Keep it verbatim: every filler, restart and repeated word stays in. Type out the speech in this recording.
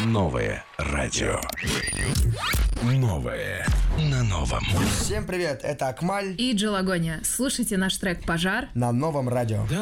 Новое радио. Новое на новом. Всем привет, это Акмаль и Джелагония. Слушайте наш трек «Пожар» на Новом радио.